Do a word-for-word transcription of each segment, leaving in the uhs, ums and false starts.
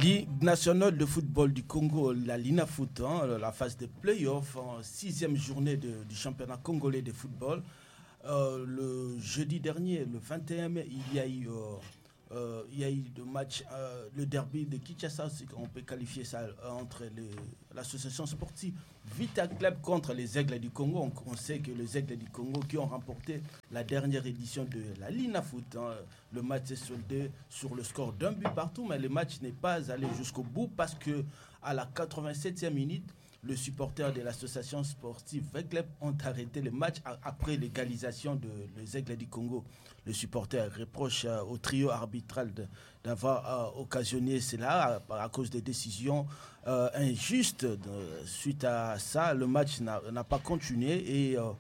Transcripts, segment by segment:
Ligue nationale de football du Congo, la Linafoot, hein, la phase de play-off, en sixième journée de, du championnat congolais de football. Euh, le jeudi dernier, le vingt et un mai, il y a eu, euh, euh, il y a eu le match, euh, le derby de Kinshasa, on peut qualifier ça euh, entre les, l'association sportive Vita Club contre les Aigles du Congo. On, on sait que les Aigles du Congo qui ont remporté la dernière édition de la Linafoot, hein, le match s'est soldé sur le score d'un but partout, mais le match n'est pas allé jusqu'au bout parce que à la quatre-vingt-septième minute, les supporters de l'association sportive Veclep ont arrêté le match après l'égalisation de les Aigles du Congo. Les supporters reprochent euh, au trio arbitral de, d'avoir euh, occasionné cela à, à cause des décisions euh, injustes. De, suite à ça, le match n'a, n'a pas continué et euh,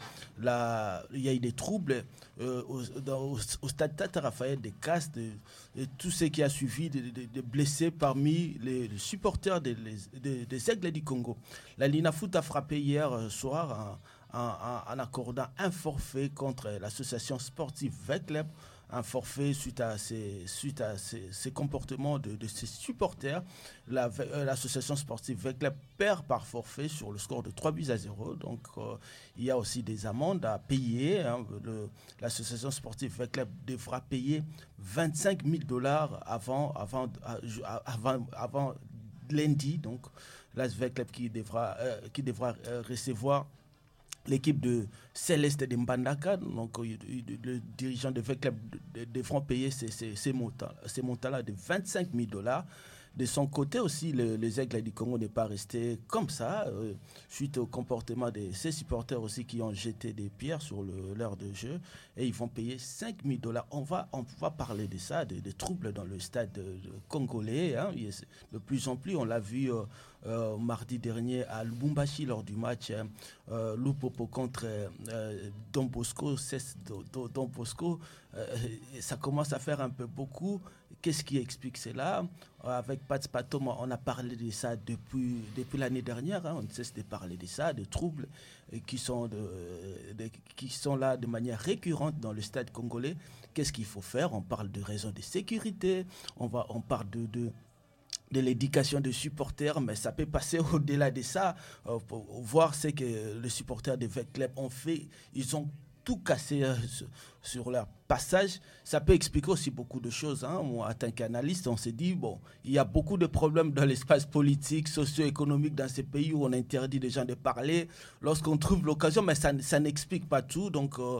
la, il y a eu des troubles euh, au, dans, au, au stade Tata Raphaël, des casses, de, de tout ce qui a suivi, des de, de blessés parmi les, les supporters des de, de, de Aigles du Congo. La Linafoot a frappé hier soir en, en, en accordant un forfait contre l'association sportive Veclep, un forfait suite à ces, suite à ces, ces comportements de, de ses supporters. La, euh, l'association sportive Veclep perd par forfait sur le score de trois buts à zéro. Donc euh, il y a aussi des amendes à payer. Hein. Le, l'association sportive Veclep devra payer vingt-cinq mille dollars avant, avant, avant, avant lundi. Donc l'A S Veclep qui devra, euh, qui devra euh, recevoir l'équipe de Céleste de Mbandaka. Donc euh, le dirigeant de Veclep devront payer ces, ces, ces, montants, ces montants-là de vingt-cinq mille dollars. De son côté aussi, le, les Aigles du Congo n'est pas resté comme ça, euh, suite au comportement de ses supporters aussi qui ont jeté des pierres sur le, l'heure de jeu, et ils vont payer cinq mille dollars. On va, on va parler de ça, des de troubles dans le stade de, de congolais. Hein. De plus en plus, on l'a vu euh, euh, mardi dernier à Lubumbashi lors du match hein, euh, Lupopo contre euh, Don Bosco, cesse Don, Don Bosco. Euh, ça commence à faire un peu beaucoup. Qu'est-ce qui explique cela? Avec Pat Patom, on a parlé de ça depuis, depuis l'année dernière. Hein, on ne cesse de parler de ça, de troubles qui sont, de, de, qui sont là de manière récurrente dans le stade congolais. Qu'est-ce qu'il faut faire? On parle de raisons de sécurité, on, va, on parle de... de de l'éducation des supporters, mais ça peut passer au-delà de ça. Euh, pour voir ce que les supporters de Veclep ont fait. Ils ont tout cassé euh, sur leur passage. Ça peut expliquer aussi beaucoup de choses. Hein. Moi, en tant qu'analyste, on s'est dit, bon, il y a beaucoup de problèmes dans l'espace politique, socio-économique dans ces pays où on interdit des gens de parler lorsqu'on trouve l'occasion, mais ça, ça n'explique pas tout. Donc, euh,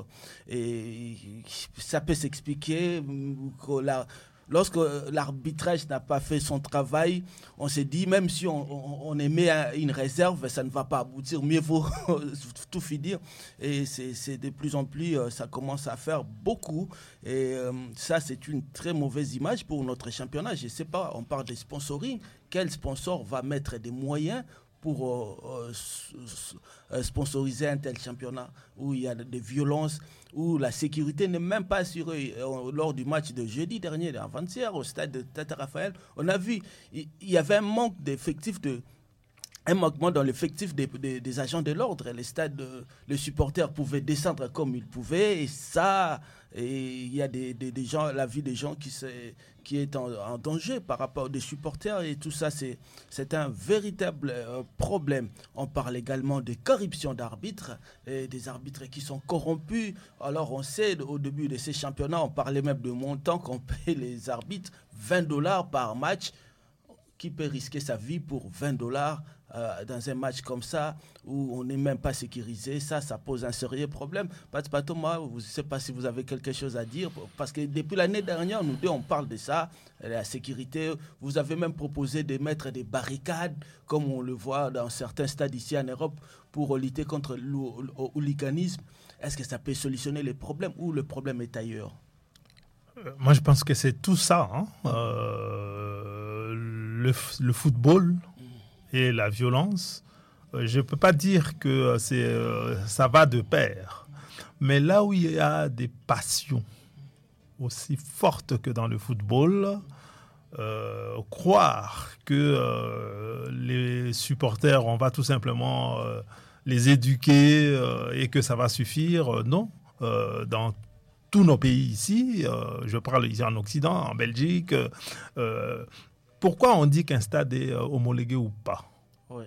et, ça peut s'expliquer que la... Lorsque l'arbitrage n'a pas fait son travail, on s'est dit, même si on, on, on émet une réserve, ça ne va pas aboutir. Mieux vaut tout finir. Et c'est, c'est de plus en plus, ça commence à faire beaucoup. Et euh, ça, c'est une très mauvaise image pour notre championnat. Je ne sais pas, on parle de sponsoring. Quel sponsor va mettre des moyens pour euh, euh, sponsoriser un tel championnat où il y a des violences, où la sécurité n'est même pas assurée? Euh, lors du match de jeudi dernier, avant-hier, au stade de Tata Raphaël, on a vu, il, il y avait un manque d'effectifs de... un manquement dans l'effectif des, des, des agents de l'ordre. Les stades, de, les supporters pouvaient descendre comme ils pouvaient, et ça, et il y a des, des, des gens, la vie des gens qui, qui est en, en danger par rapport aux supporters, et tout ça, c'est, c'est un véritable euh, problème. On parle également de corruption d'arbitres, et des arbitres qui sont corrompus. Alors on sait, au début de ces championnats, on parlait même de montants qu'on paye les arbitres, vingt dollars par match. Qui peut risquer sa vie pour vingt dollars euh, dans un match comme ça où on n'est même pas sécurisé? Ça, ça pose un sérieux problème. Pat Patoma, je ne sais pas si vous avez quelque chose à dire, parce que depuis l'année dernière, nous deux, on parle de ça, la sécurité. Vous avez même proposé de mettre des barricades, comme on le voit dans certains stades ici en Europe, pour lutter contre le hooliganisme. Est-ce que ça peut solutionner les problèmes ou le problème est ailleurs? euh, Moi, je pense que c'est tout ça. Hein. Euh... Le, le football et la violence, euh, je ne peux pas dire que c'est, euh, ça va de pair. Mais là où il y a des passions aussi fortes que dans le football, euh, croire que euh, les supporters, on va tout simplement euh, les éduquer euh, et que ça va suffire, euh, non. Euh, dans tous nos pays ici, euh, je parle ici en Occident, en Belgique, euh, pourquoi on dit qu'un stade est euh, homologué ou pas? Oui.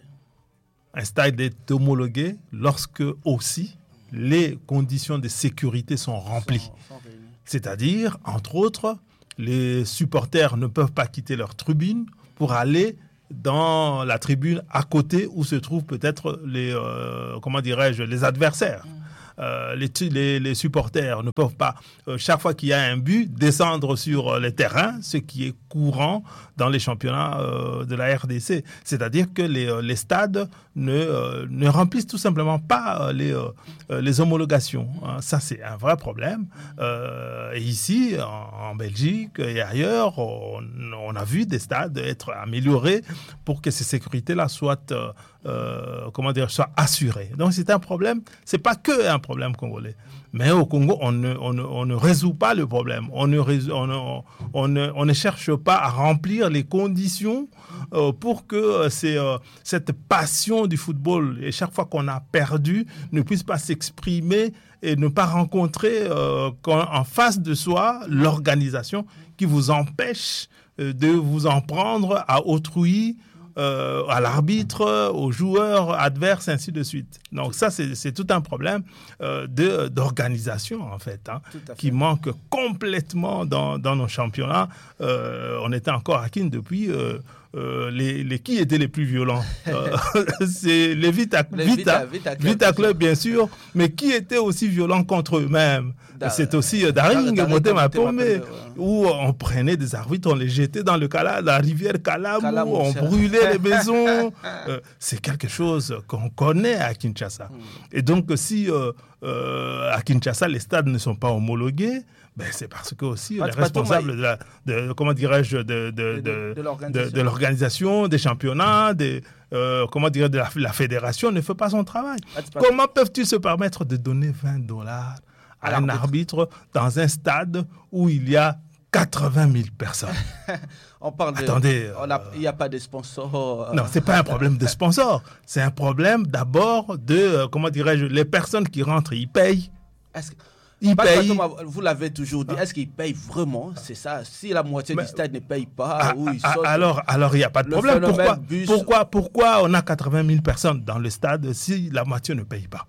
Un stade est homologué lorsque aussi les conditions de sécurité sont remplies. Sans, sans C'est-à-dire, entre autres, les supporters ne peuvent pas quitter leur tribune pour aller dans la tribune à côté où se trouvent peut-être les, euh, comment dirais-je, les adversaires. Mmh. Euh, les, les, les supporters ne peuvent pas, euh, chaque fois qu'il y a un but, descendre sur les terrains, ce qui est courant dans les championnats euh, de la R D C. C'est-à-dire que les, les stades ne, euh, ne remplissent tout simplement pas les, euh, les homologations. Hein. Ça, c'est un vrai problème. Euh, et ici, en, en Belgique et ailleurs, on, on a vu des stades être améliorés pour que ces sécurités-là soient, euh, euh, comment dire, soient assurées. Donc, c'est un problème. C'est pas que un problème congolais. Mais au Congo, on ne, on ne, on ne résout pas le problème. On ne, résout, on ne, on ne, on ne cherche pas à remplir les conditions euh, pour que euh, c'est, euh, cette passion du football, et chaque fois qu'on a perdu, ne puisse pas s'exprimer et ne pas rencontrer euh, en face de soi l'organisation qui vous empêche euh, de vous en prendre à autrui, Euh, à l'arbitre, aux joueurs adverses, ainsi de suite. Donc ça, c'est, c'est tout un problème euh, de, d'organisation, en fait, hein, fait, qui manque complètement dans, dans nos championnats. Euh, on était encore à Kin depuis... Euh, Euh, les, les qui étaient les plus violents euh, c'est les Vita, les Vita, Vita, Vita, Club, Vita Club, bien sûr, mais qui étaient aussi violents contre eux-mêmes. Da, c'est aussi euh, Daring, Motema Pomé, où on prenait des arbitres, on les jetait dans le Kala, la rivière Kalamou, on brûlait les maisons. euh, c'est quelque chose qu'on connaît à Kinshasa. Mm. Et donc, si euh, euh, à Kinshasa, les stades ne sont pas homologués, ben, c'est parce que aussi pas, les responsables de, la, de, comment dirais-je, de, de, de, de, de, l'organisation. de, de l'organisation, des championnats, des, euh, comment dirais de la, la fédération ne fait pas son travail. Pas, Comment peuvent-ils se permettre de donner vingt dollars à, à un arbitre dans un stade où il y a quatre-vingt mille personnes? On parle Attendez, de, euh, il n'y a pas de sponsor. Euh, non, c'est pas un problème de sponsor. C'est un problème d'abord de, euh, comment dirais-je, les personnes qui rentrent, ils payent. Est-ce que... Ils payent. Vous l'avez toujours dit. Est-ce qu'ils payent vraiment? C'est ça. Si la moitié mais, du stade ne paye pas, ah, ou ils ah, sautent, alors, alors il n'y a pas de problème. Pourquoi, bus... pourquoi, pourquoi on a quatre-vingt mille personnes dans le stade si la moitié ne paye pas?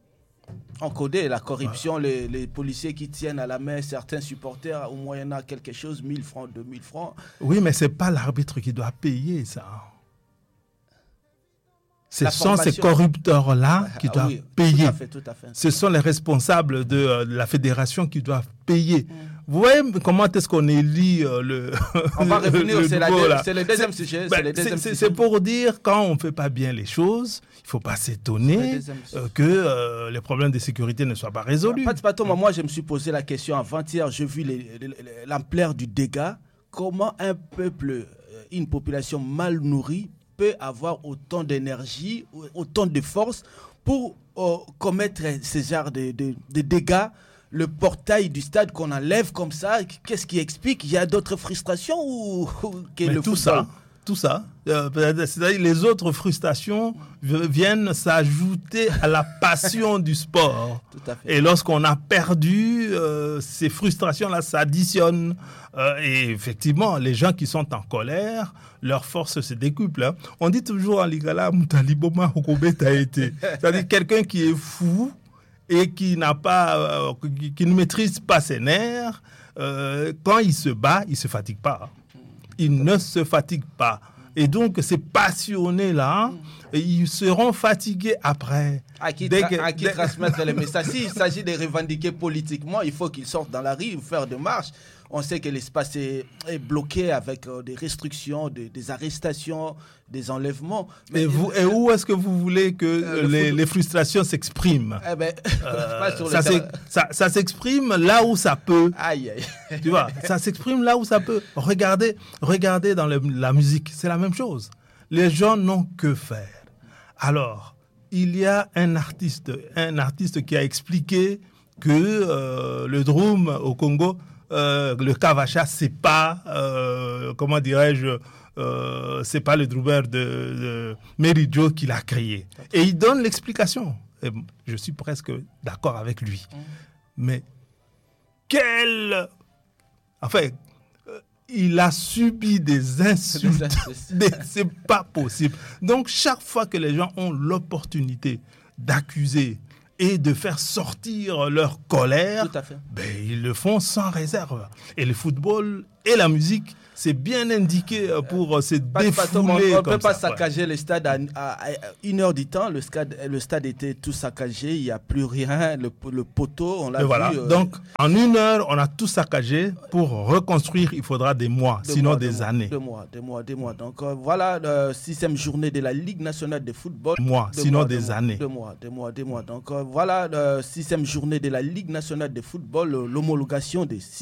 On connaît la corruption, ah. les, les policiers qui tiennent à la main certains supporters, au moyennant quelque chose, mille francs, deux mille francs. Oui, mais ce n'est pas l'arbitre qui doit payer ça. Ce la sont formation. Ces corrupteurs-là qui ah, doivent oui, payer. Tout à fait, tout à fait. Ce sont les responsables de, euh, de la fédération qui doivent payer. Mm. Vous voyez comment est-ce qu'on élit euh, le... On va revenir, c'est, nouveau, la, c'est le deuxième c'est, sujet. Ben, c'est, le deuxième c'est, sujet. c'est pour dire, quand on ne fait pas bien les choses, il ne faut pas s'étonner euh, que euh, les problèmes de sécurité ne soient pas résolus. Pas, pas, Thomas, moi, je me suis posé la question avant-hier, j'ai vu les, les, l'ampleur du dégât. Comment un peuple, une population mal nourrie, peut avoir autant d'énergie, autant de force pour euh, commettre ce genre de, de, de dégâts. Le portail du stade qu'on enlève comme ça, qu'est-ce qui explique? Il y a d'autres frustrations ou, ou Mais le tout football? ça, tout ça, euh, c'est-à-dire les autres frustrations viennent s'ajouter à la passion du sport. Tout à fait. Et lorsqu'on a perdu, euh, ces frustrations-là s'additionnent. Euh, et effectivement, les gens qui sont en colère, leur force se décuple. Hein. On dit toujours en Lingala, Moutaliboma Hokobeta été. C'est-à-dire quelqu'un qui est fou et qui n'a pas, euh, qui, qui ne maîtrise pas ses nerfs, euh, quand il se bat, il ne se fatigue pas. Il ne se fatigue pas. Et donc, ces passionnés-là, ils seront fatigués après. À qui, tra- que, à qui dès... transmettre les messages. S'il s'agit de revendiquer politiquement, il faut qu'ils sortent dans la rue, faire des marches. On sait que l'espace est, est bloqué avec euh, des restrictions, des, des arrestations, des enlèvements. Mais et, vous, et où est-ce que vous voulez que euh, les, les frustrations s'expriment? Eh ben, euh, pas sur ça, ça, ça s'exprime là où ça peut. Aïe, aïe. Tu vois, ça s'exprime là où ça peut. Regardez, regardez dans le, la musique, c'est la même chose. Les gens n'ont que faire. Alors, il y a un artiste, un artiste qui a expliqué que euh, le drum au Congo, euh, le kavacha, c'est pas, euh, comment dirais-je, euh, c'est pas le drummer de, de Mary Joe qui l'a créé. Et il donne l'explication. Et je suis presque d'accord avec lui. Mmh. Mais quel, enfin, il a subi des insultes. Des, c'est pas possible. Donc, chaque fois que les gens ont l'opportunité d'accuser et de faire sortir leur colère, Tout à fait. Ben, ils le font sans réserve. Et le football et la musique, c'est bien indiqué pour euh, se défouler. On ne comme peut pas ça, saccager ouais. le stade à, à, à une heure du temps. Le stade, le stade était tout saccagé. Il n'y a plus rien. Le, le poteau, on l'a et vu. Voilà. Euh... Donc, en une heure, on a tout saccagé. Pour reconstruire, il faudra des mois, deux sinon mois, des deux années. Deux mois, deux mois, deux mois. Donc, euh, voilà la sixième journée de la Ligue nationale de football. Mois, deux sinon mois, des deux années. Deux mois, deux mois, deux mois. Donc, euh, voilà la sixième journée de la Ligue nationale de football, l'homologation des